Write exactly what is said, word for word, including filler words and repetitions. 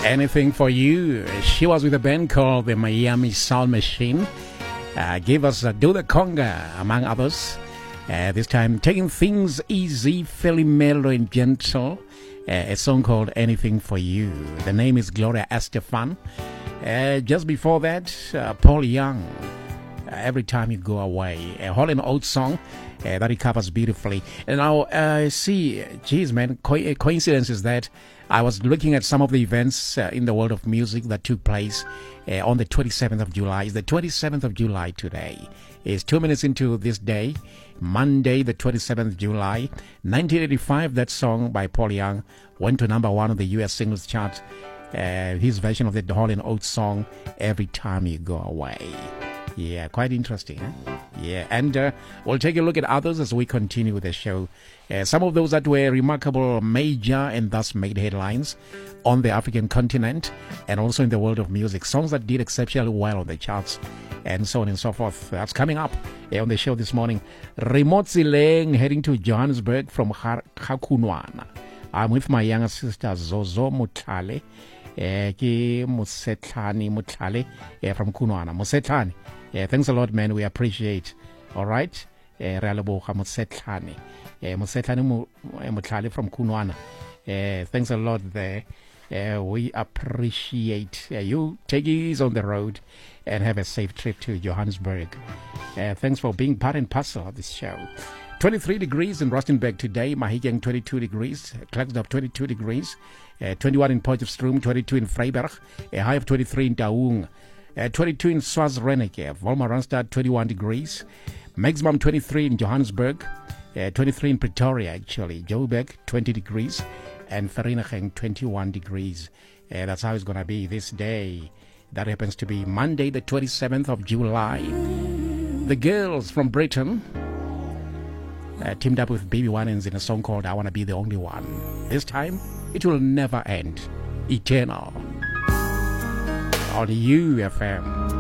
Anything for You. She was with a band called the Miami Sound Machine. Uh, gave us uh, Do the Conga, among others. Uh, this time, taking things easy, fairly mellow and gentle. Uh, a song called Anything for You. The name is Gloria Estefan. Uh, just before that, uh, Paul Young. Uh, Every Time You Go Away. A Hall and Oates song uh, that he covers beautifully. And now, uh, see, geez, man, co- coincidence is that I was looking at some of the events uh, in the world of music that took place uh, on the twenty-seventh of July. It's the twenty-seventh of July today. It's two minutes into this day, Monday, the twenty-seventh of July, nineteen eighty-five. That song by Paul Young went to number one on the U S singles chart. Uh, his version of the Hall and Oates song, Every Time You Go Away. Yeah, quite interesting. Huh? Yeah, and uh, we'll take a look at others as we continue with the show. Uh, some of those that were remarkable, major, and thus made headlines on the African continent and also in the world of music. Songs that did exceptionally well on the charts and so on and so forth. That's coming up uh, on the show this morning. Remote Zileng heading to Johannesburg from Khakunwana. I'm with my younger sister Zozo Mutale. Uh, ke Musetlani Mutale uh, from Kunwana. Musetlani. Yeah, thanks a lot, man. We appreciate. All right. Uh, Musetlani. Musetlani Mutale from Kunwana. Uh, thanks a lot there. Uh, we appreciate uh, you taking us on the road and have a safe trip to Johannesburg. Uh, thanks for being part and parcel of this show. twenty-three degrees in Rustenburg today. Mahikeng twenty-two degrees. Klerksdorp twenty-two degrees. Uh, twenty-one in Potchefstroom. twenty-two in Vryburg. A high of twenty-three in Taung. Uh, twenty-two in Swaziland. Volma Randstad twenty-one degrees. Maximum twenty-three in Johannesburg. Uh, twenty-three in Pretoria actually. Joburg twenty degrees. And Vereeniging twenty-one degrees. Uh, that's how it's going to be this day. That happens to be Monday the twenty-seventh of July. The girls from Britain Uh, teamed up with Baby Winans in a song called I Wanna Be the Only One. This time, it will never end. Eternal. On U F M.